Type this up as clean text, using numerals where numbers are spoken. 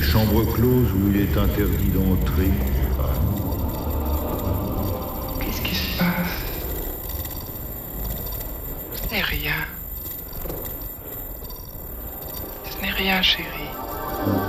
des chambres closes où il est interdit d'entrer. Qu'est-ce qui se passe? Ce n'est rien. Ce n'est rien, chérie.